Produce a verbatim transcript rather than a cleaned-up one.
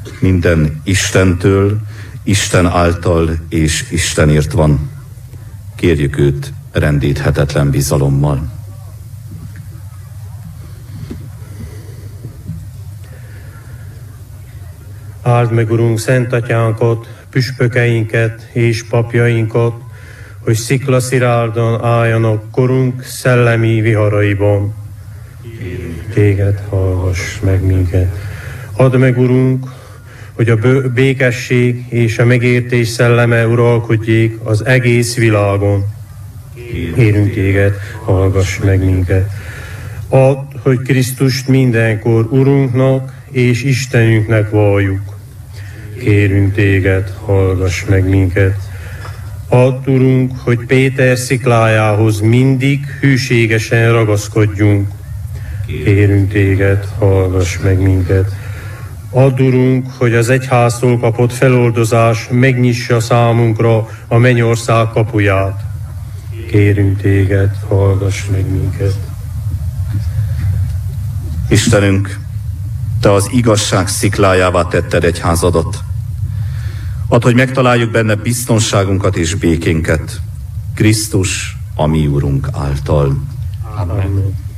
Minden Istentől, Isten által és Istenért van. Kérjük őt rendíthetetlen bizalommal. Áld meg, Urunk, Szent Atyánkat, püspökeinket és papjainkat, hogy sziklasziráldan álljanak korunk szellemi viharaiban. Téged hallgass meg minket. Add meg, Urunk, hogy a békesség és a megértés szelleme uralkodjék az egész világon. Kérünk téged, hallgass meg minket. Add, hogy Krisztust mindenkor Urunknak és Istenünknek valljuk. Kérünk téged, hallgass meg minket. Add, Urunk, hogy Péter sziklájához mindig hűségesen ragaszkodjunk. Kérünk téged, hallgass meg minket. Add, Urunk, hogy az egyháztól kapott feloldozás megnyissa számunkra a mennyország kapuját. Kérünk téged, hallgass meg minket. Istenünk, te az igazság sziklájává tetted egyházadat. Add, hogy megtaláljuk benne biztonságunkat és békénket, Krisztus, a mi Urunk által. Amen.